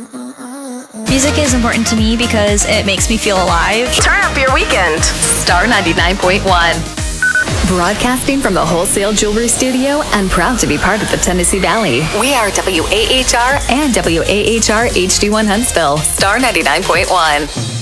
Music is important to me because it makes me feel alive. Turn up your weekend. Star 99.1. Broadcasting from the Wholesale Jewelry Studio and proud to be part of the Tennessee Valley. We are WAHR and WAHR HD1 Huntsville. Star 99.1.